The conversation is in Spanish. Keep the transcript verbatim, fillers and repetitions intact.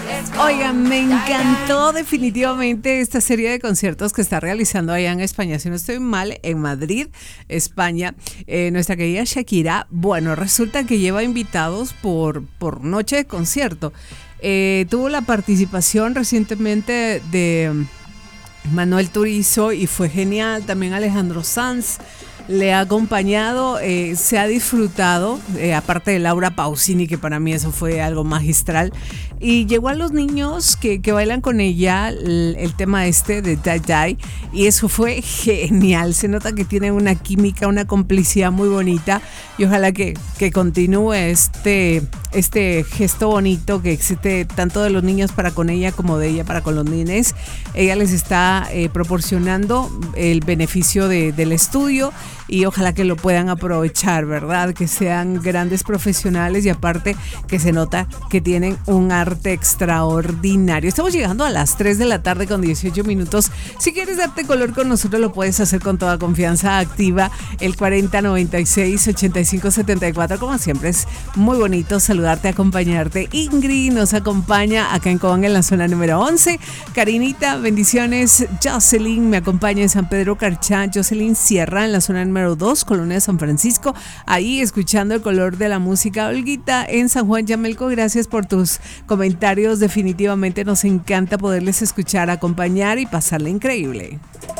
Oigan, me encantó definitivamente esta serie de conciertos que está realizando allá en España, si no estoy mal, en Madrid, España. Eh, nuestra querida Shakira, bueno, resulta que lleva invitados por, por noche de concierto. Eh, tuvo la participación recientemente de Manuel Turizo y fue genial. También Alejandro Sanz le ha acompañado, eh, se ha disfrutado, eh, aparte de Laura Pausini, que para mí eso fue algo magistral. Y llegó a los niños que, que bailan con ella el, el tema este de Die Die, y eso fue genial. Se nota que tienen una química, una complicidad muy bonita, y ojalá que, que continúe este, este gesto bonito que existe tanto de los niños para con ella como de ella para con los nenes. Ella les está eh, proporcionando el beneficio de, del estudio, y ojalá que lo puedan aprovechar, ¿verdad? Que sean grandes profesionales, y aparte que se nota que tienen un arte extraordinario. Estamos llegando a las tres de la tarde con dieciocho minutos. Si quieres darte color con nosotros, lo puedes hacer con toda confianza. Activa el cuarenta noventa y seis ochenta y cinco setenta y cuatro. Como siempre, es muy bonito saludarte, acompañarte. Ingrid nos acompaña acá en Cobán, en la zona número once. Karinita, bendiciones. Jocelyn me acompaña en San Pedro Carchá. Jocelyn Sierra en la zona número dos, Colonia de San Francisco, ahí escuchando el color de la música. Olguita en San Juan Yamelco, gracias por tus comentarios. Definitivamente nos encanta poderles escuchar, acompañar y pasarle increíble.